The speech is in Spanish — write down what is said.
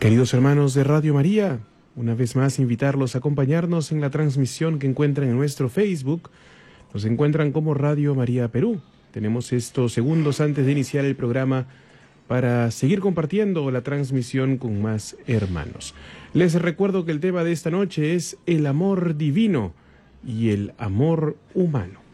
Queridos hermanos de Radio María, una vez más invitarlos a acompañarnos en la transmisión que encuentran en nuestro Facebook. Nos encuentran como Radio María Perú. Tenemos estos segundos antes de iniciar el programa para seguir compartiendo la transmisión con más hermanos. Les recuerdo que el tema de esta noche es el amor divino y el amor humano.